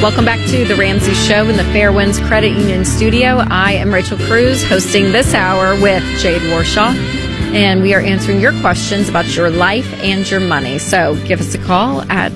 Welcome back to The Ramsey Show in the Fairwinds Credit Union studio. I am Rachel Cruz, hosting this hour with Jade Warshaw, and we are answering your questions about your life and your money. So give us a call at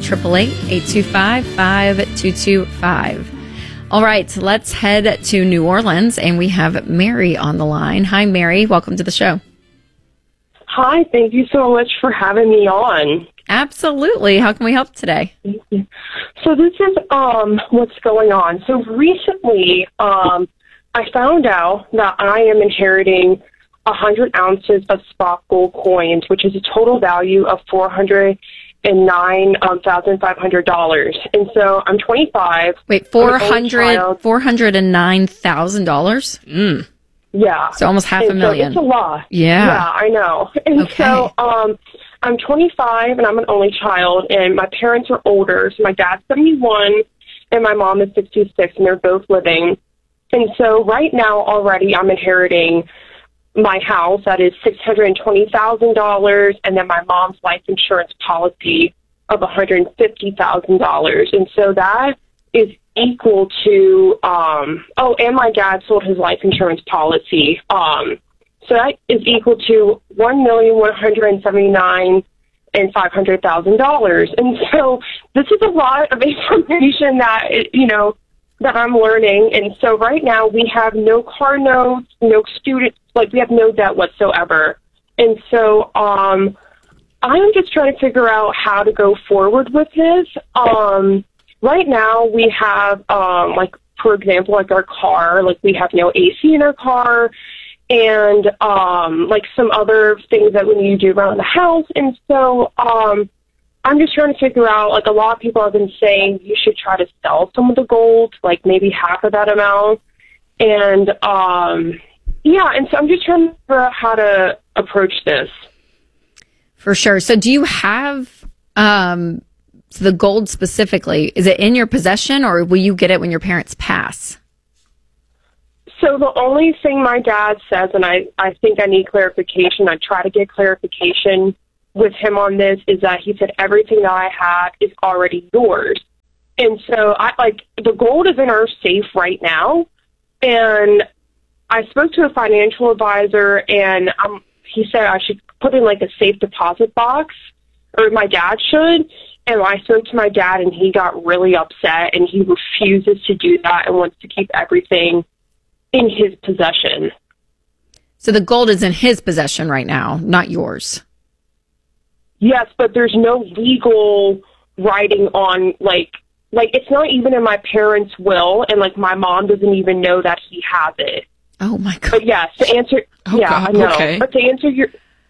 888-825-5225. All right, let's head to New Orleans, and we have Mary on the line. Hi, Mary. Welcome to the show. Hi, thank you so much for having me on. Absolutely. How can we help today? So this is what's going on. So recently, I found out that I am inheriting 100 ounces of spot gold coins, which is a total value of $409,500. And so I'm 25. Wait, $409,000? Yeah. So almost half a million. So it's a lot. Yeah. Yeah, I know. And so I'm 25 and I'm an only child, and my parents are older. So my dad's 71 and my mom is 66, and they're both living. And so right now already I'm inheriting my house that is $620,000, and then my mom's life insurance policy of $150,000. And so that is equal to, and my dad sold his life insurance policy. So that is equal to $1,179,500. And so this is a lot of information that, that I'm learning. And so right now we have no car notes, no student, we have no debt whatsoever. And so, I'm just trying to figure out how to go forward with this. Right now we have, for example, our car, we have no AC in our car, and, some other things that we need to do around the house. And so, I'm just trying to figure out, a lot of people have been saying you should try to sell some of the gold, maybe half of that amount. And, and so I'm just trying to figure out how to approach this. For sure. So do you have, the gold specifically, is it in your possession, or will you get it when your parents pass? So the only thing my dad says, and I think I need clarification, I try to get clarification with him on this, is that he said everything that I have is already yours. And so the gold is in our safe right now. And I spoke to a financial advisor, and he said I should put in a safe deposit box, or my dad should. And I spoke to my dad, and he got really upset, and he refuses to do that and wants to keep everything in his possession. So the gold is in his possession right now, not yours. Yes, but there's no legal writing on, it's not even in my parents' will, and, my mom doesn't even know that he has it. Oh, my God. But, yes, to answer, God, I know. okay. But to answer your,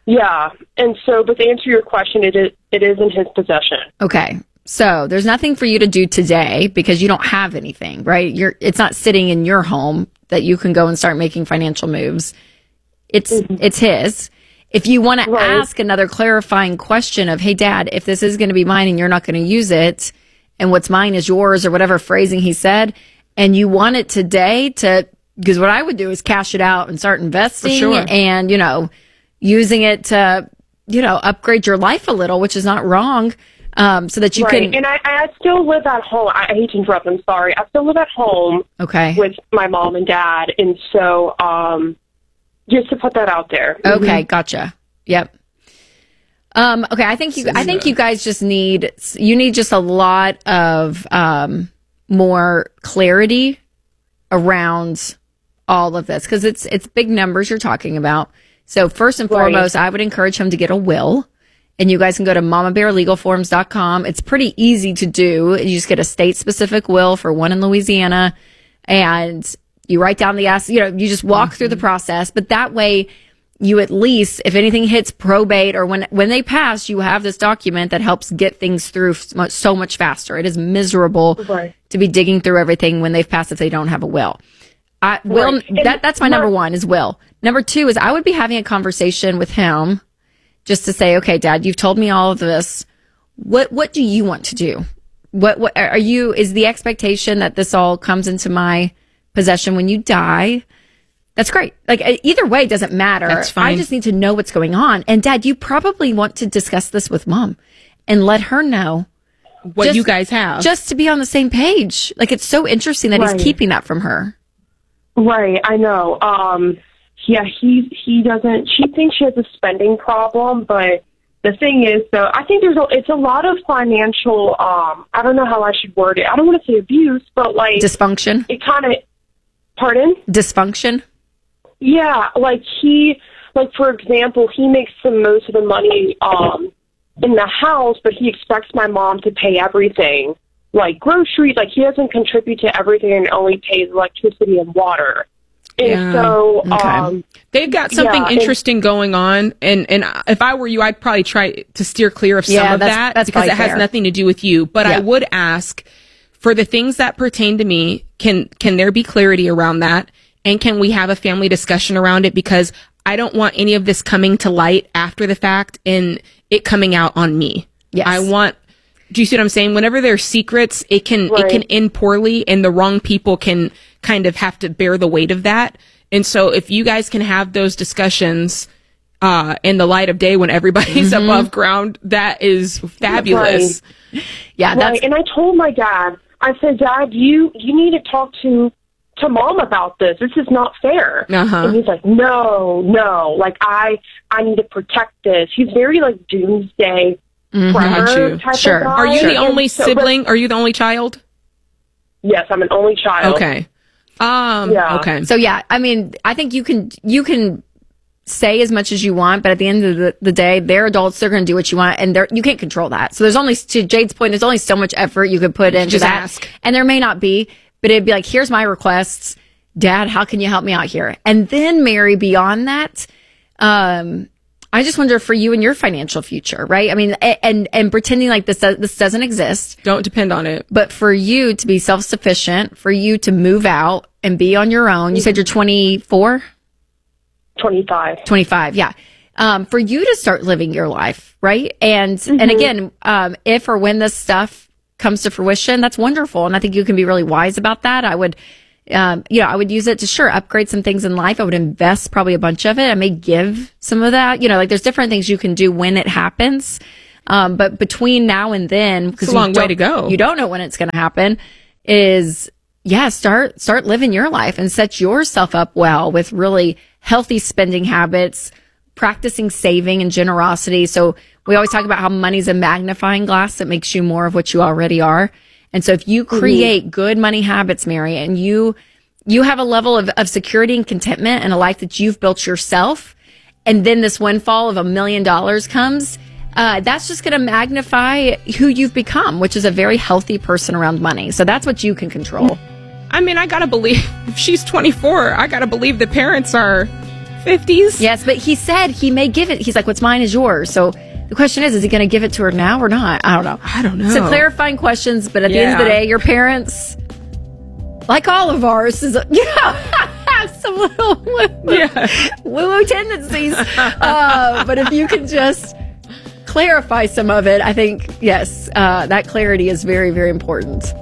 but to answer your question, it is in his possession. Okay. So there's nothing for you to do today because you don't have anything, right? It's not sitting in your home that you can go and start making financial moves. It's his. If you want to ask another clarifying question of, hey, Dad, if this is going to be mine and you're not going to use it, and what's mine is yours, or whatever phrasing he said, and you want it today because what I would do is cash it out and start investing and, using it to, upgrade your life a little, which is not wrong, so that you can. And I still live at home. I hate to interrupt. I'm sorry. I still live at home. Okay. With my mom and dad. And so, just to put that out there. Okay. Gotcha. Yep. Okay. I think you guys just need just a lot of, more clarity around all of this. 'Cause it's big numbers you're talking about. So first and foremost, I would encourage him to get a will, and you guys can go to mamabearlegalforms.com. It's pretty easy to do. You just get a state specific will for one in Louisiana, and you write down the assets, you just walk through the process, but that way you at least, if anything hits probate or when they pass, you have this document that helps get things through so much faster. It is miserable to be digging through everything when they've passed if they don't have a will. That's my number one is will. Number two is I would be having a conversation with him just to say, okay, Dad, you've told me all of this. What do you want to do? What are you, is the expectation that this all comes into my possession when you die? That's great. Either way, it doesn't matter. That's fine. I just need to know what's going on. And Dad, you probably want to discuss this with Mom and let her know what you guys have. Just to be on the same page. Like, it's so interesting that he's keeping that from her. Right, I know. Yeah, he doesn't, she thinks she has a spending problem, but the thing is, though, I think it's a lot of financial, I don't know how I should word it. I don't want to say abuse, but like... Dysfunction? It kind of, pardon? Dysfunction? Yeah, like for example, he makes the most of the money, in the house, but he expects my mom to pay everything. Like groceries, like he doesn't contribute to everything and only pays electricity and water. And so, they've got something interesting going on, and if I were you, I'd probably try to steer clear of some of that because it has nothing to do with you. But I would ask, for the things that pertain to me, can there be clarity around that, and can we have a family discussion around it? Because I don't want any of this coming to light after the fact and it coming out on me. Yes. Do you see what I'm saying? Whenever there's secrets, it can end poorly, and the wrong people can kind of have to bear the weight of that. And so if you guys can have those discussions in the light of day when everybody's above ground, that is fabulous. Right. Yeah, and I told my dad, I said, Dad, you need to talk to Mom about this. This is not fair. And he's like, no, like I need to protect this. He's very like doomsday prepper type of guy. Are you the only sibling? Are you the only child? Yes, I'm an only child. Okay. Okay. So yeah, I mean, I think you can say as much as you want, but at the end of the day, they're adults. They're going to do what you want, and you can't control that. So there's only, to Jade's point, there's only so much effort you could put into that. Ask. And there may not be, but it'd be like, here's my requests. Dad, how can you help me out here? And then Mary, beyond that, I just wonder for you and your financial future, right? I mean, and pretending like this doesn't exist. Don't depend on it. But for you to be self-sufficient, for you to move out and be on your own. You said you're 24? 25. 25, yeah. For you to start living your life, right? And again, if or when this stuff comes to fruition, that's wonderful. And I think you can be really wise about that. I would, I would use it to upgrade some things in life. I would invest probably a bunch of it. I may give some of that, like there's different things you can do when it happens. But between now and then, because it's a long way to go. You don't know when it's going to happen start living your life and set yourself up well with really healthy spending habits, practicing saving and generosity. So we always talk about how money's a magnifying glass that makes you more of what you already are. And so if you create good money habits, Mary, and you have a level of security and contentment and a life that you've built yourself, and then this windfall of $1 million comes, that's just going to magnify who you've become, which is a very healthy person around money. So that's what you can control. I mean, I got to believe, if she's 24, I got to believe the parents are 50s. Yes, but he said he may give it. He's like, what's mine is yours. So the question is he going to give it to her now or not? I don't know. So clarifying questions, but at the end of the day, your parents, like all of ours, have some little woo-woo tendencies. But if you can just clarify some of it, I think, yes, that clarity is very, very important.